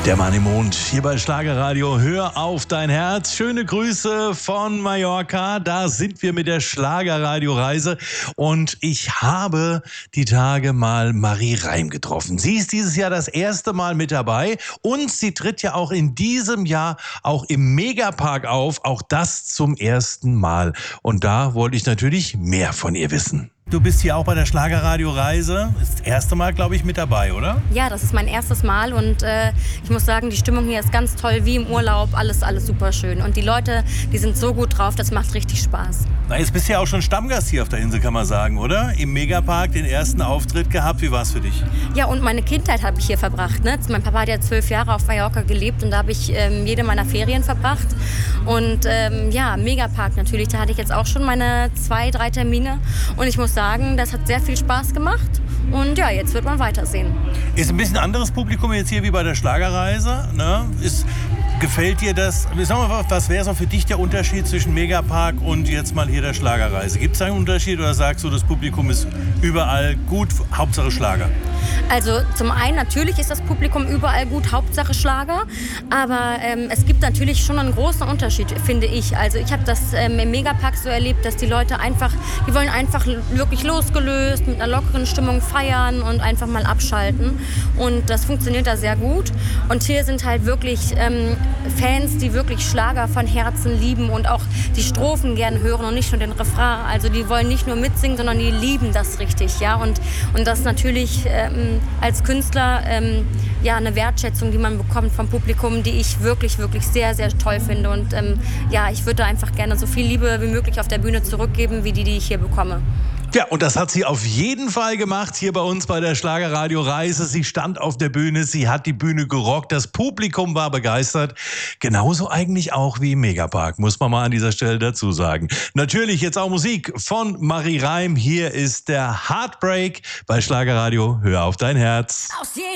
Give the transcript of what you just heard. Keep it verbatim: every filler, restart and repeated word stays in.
Der Mann im Mond, hier bei Schlagerradio, hör auf dein Herz. Schöne Grüße von Mallorca, da sind wir mit der Schlagerradio-Reise und ich habe die Tage mal Marie Reim getroffen. Sie ist dieses Jahr das erste Mal mit dabei und sie tritt ja auch in diesem Jahr auch im Megapark auf, auch das zum ersten Mal. Und da wollte ich natürlich mehr von ihr wissen. Du bist hier auch bei der Schlagerradio-Reise. Das erste Mal, glaube ich, mit dabei, oder? Ja, das ist mein erstes Mal und äh, ich muss sagen, die Stimmung hier ist ganz toll, wie im Urlaub. Alles, alles super schön. Und die Leute, die sind so gut drauf, das macht richtig Spaß. Na, jetzt bist du ja auch schon Stammgast hier auf der Insel, kann man sagen, oder? Im Megapark den ersten Auftritt gehabt. Wie war es für dich? Ja, und meine Kindheit habe ich hier verbracht. Ne? Mein Papa hat ja zwölf Jahre auf Mallorca gelebt und da habe ich ähm, jede meiner Ferien verbracht. Und ähm, ja, Megapark natürlich, da hatte ich jetzt auch schon meine zwei, drei Termine. Und ich muss sagen, das hat sehr viel Spaß gemacht. Und ja, jetzt wird man weitersehen. Ist ein bisschen anderes Publikum jetzt hier wie bei der Schlagerreise, ne? Ist, gefällt dir das? Sag mal, was wäre so für dich der Unterschied zwischen Megapark und jetzt mal hier der Schlagerreise? Gibt es da einen Unterschied oder sagst du, das Publikum ist überall gut, Hauptsache Schlager? Also zum einen natürlich ist das Publikum überall gut, Hauptsache Schlager, aber ähm, es gibt natürlich schon einen großen Unterschied, finde ich. Also ich habe das ähm, im Megapark so erlebt, dass die Leute einfach, die wollen einfach wirklich losgelöst, mit einer lockeren Stimmung feiern und einfach mal abschalten und das funktioniert da sehr gut. Und hier sind halt wirklich ähm, Fans, die wirklich Schlager von Herzen lieben und auch die Strophen gern hören und nicht nur den Refrain. Also die wollen nicht nur mitsingen, sondern die lieben das richtig, ja. Und, und das natürlich ähm, als Künstler ähm, ja eine Wertschätzung, die man bekommt vom Publikum, die ich wirklich, wirklich sehr, sehr toll finde. Und ähm, ja, ich würde einfach gerne so viel Liebe wie möglich auf der Bühne zurückgeben, wie die, die ich hier bekomme. Ja, und das hat sie auf jeden Fall gemacht hier bei uns bei der Schlagerradio-Reise. Sie stand auf der Bühne, sie hat die Bühne gerockt, das Publikum war begeistert. Genauso eigentlich auch wie im Megapark, muss man mal an dieser Stelle dazu sagen. Natürlich jetzt auch Musik von Marie Reim. Hier ist der Heartbreak bei Schlagerradio. Hör auf dein Herz.